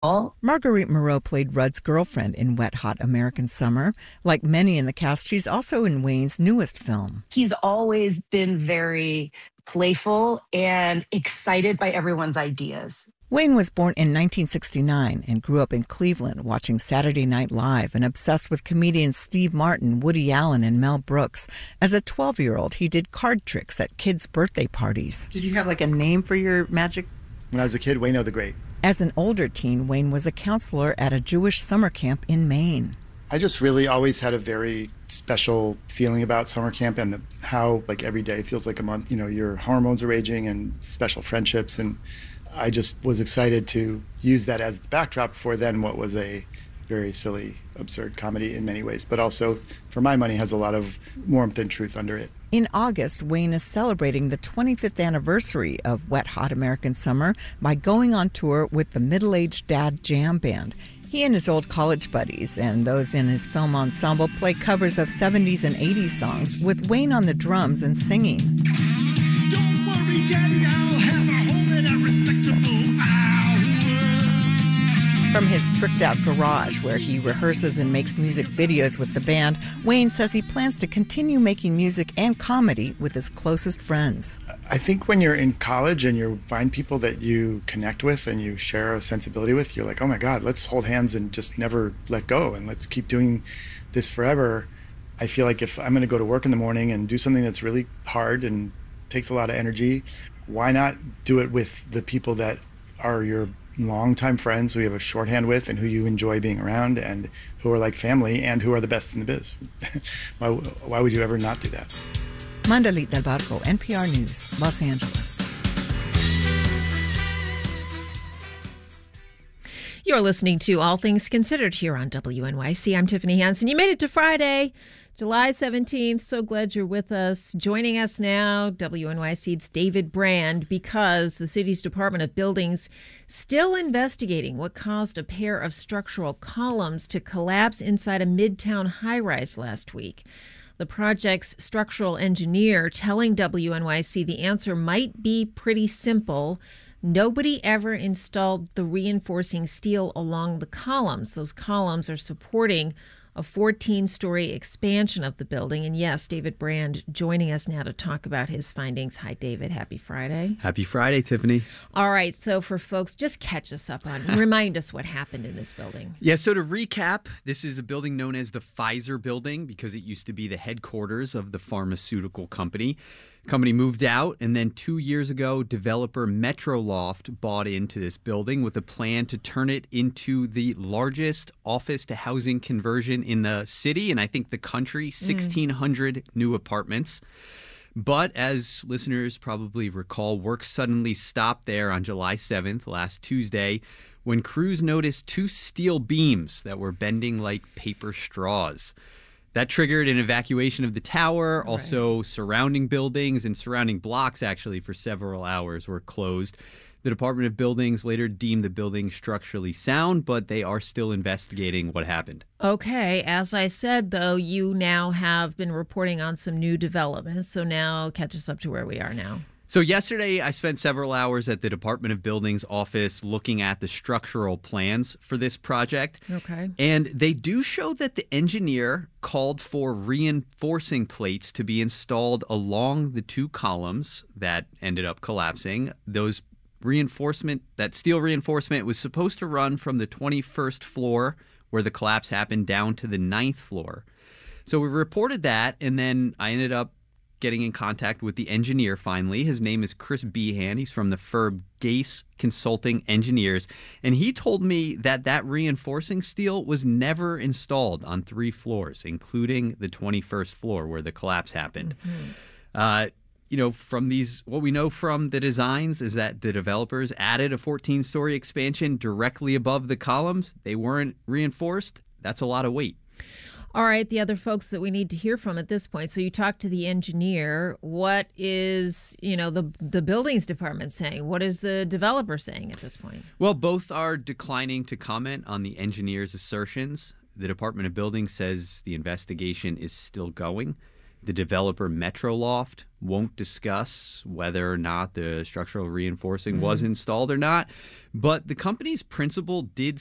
Marguerite Moreau played Rudd's girlfriend in Wet Hot American Summer. Like many in the cast, she's also in Wayne's newest film. He's always been very playful and excited by everyone's ideas. Wayne was born in 1969 and grew up in Cleveland watching Saturday Night Live and obsessed with comedians Steve Martin, Woody Allen, and Mel Brooks. As a 12-year-old, he did card tricks at kids' birthday parties. Did you have a name for your magic? When I was a kid, Wayno the Great. As an older teen, Wayne was a counselor at a Jewish summer camp in Maine. I just really always had a very special feeling about summer camp and how every day feels like a month. Your hormones are raging and special friendships, and I just was excited to use that as the backdrop for then what was a very silly, absurd comedy in many ways, but also, for my money, has a lot of warmth and truth under it. In August, Wayne is celebrating the 25th anniversary of Wet Hot American Summer by going on tour with the Middle-Aged Dad Jam Band. He and his old college buddies and those in his film ensemble play covers of 70s and 80s songs with Wayne on the drums and singing. Don't worry, Daddy, I'll have a home in a respectable hour. From his tricked-out garage, where he rehearses and makes music videos with the band, Wayne says he plans to continue making music and comedy with his closest friends. I think when you're in college and you find people that you connect with and you share a sensibility with, you're like, oh my God, let's hold hands and just never let go and let's keep doing this forever. I feel like if I'm going to go to work in the morning and do something that's really hard and takes a lot of energy, why not do it with the people that are your longtime friends who you have a shorthand with and who you enjoy being around and who are like family and who are the best in the biz? Why would you ever not do that? Mandalit Del Barco, NPR News, Los Angeles. You're listening to All Things Considered here on WNYC. I'm Tiffany Hansen. You made it to Friday, July 17th. So glad you're with us. Joining us now, WNYC's David Brand, because the city's Department of Buildings still investigating what caused a pair of structural columns to collapse inside a Midtown high-rise last week. The project's structural engineer telling WNYC the answer might be pretty simple. Nobody ever installed the reinforcing steel along the columns. Those columns are supporting a 14-story expansion of the building. And yes, David Brand joining us now to talk about his findings. Hi, David. Happy Friday. Happy Friday, Tiffany. All right. So for folks, just catch us up on, remind us what happened in this building. Yeah, so to recap, this is a building known as the Pfizer Building because it used to be the headquarters of the pharmaceutical company. The company moved out, and then 2 years ago, developer Metroloft bought into this building with a plan to turn it into the largest office-to-housing conversion in the city, and I think the country, 1,600 new apartments. But as listeners probably recall, work suddenly stopped there on July 7th, last Tuesday, when crews noticed two steel beams that were bending like paper straws. That triggered an evacuation of the tower. Also, surrounding buildings and surrounding blocks, actually, for several hours were closed. The Department of Buildings later deemed the building structurally sound, but they are still investigating what happened. Okay. As I said, though, you now have been reporting on some new developments. So now catch us up to where we are now. So yesterday, I spent several hours at the Department of Buildings office looking at the structural plans for this project. Okay. And they do show that the engineer called for reinforcing plates to be installed along the two columns that ended up collapsing. That steel reinforcement was supposed to run from the 21st floor where the collapse happened down to the 9th floor. So we reported that, and then I ended up getting in contact with the engineer finally. His name is Chris Behan. He's from the firm Gase Consulting Engineers. And he told me that reinforcing steel was never installed on 3 floors, including the 21st floor where the collapse happened. From what we know from the designs is that the developers added a 14-story expansion directly above the columns. They weren't reinforced. That's a lot of weight. All right, the other folks that we need to hear from at this point. So you talked to the engineer. What is, the buildings department saying? What is the developer saying at this point? Well, both are declining to comment on the engineer's assertions. The Department of Buildings says the investigation is still going. The developer Metroloft won't discuss whether or not the structural reinforcing was installed or not, but the company's principal did